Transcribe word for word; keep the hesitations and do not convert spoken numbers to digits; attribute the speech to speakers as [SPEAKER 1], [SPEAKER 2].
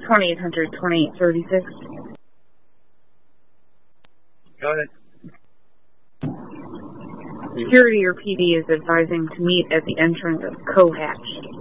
[SPEAKER 1] twenty-eight hundred, twenty-eight thirty-six.
[SPEAKER 2] Go ahead.
[SPEAKER 1] Security or P D is advising to meet at the entrance of Cohatch.